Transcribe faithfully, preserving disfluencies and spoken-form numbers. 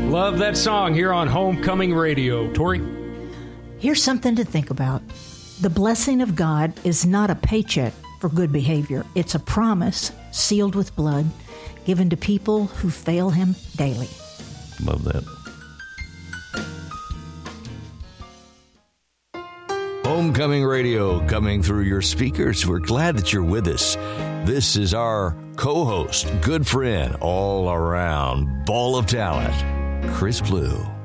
Love that song here on Homecoming Radio. Tori? Here's something to think about. The blessing of God is not a paycheck for good behavior. It's a promise sealed with blood given to people who fail him daily. Love that. Homecoming Radio coming through your speakers. We're glad that you're with us. This is our co-host, good friend, all around, ball of talent, Chris Blue.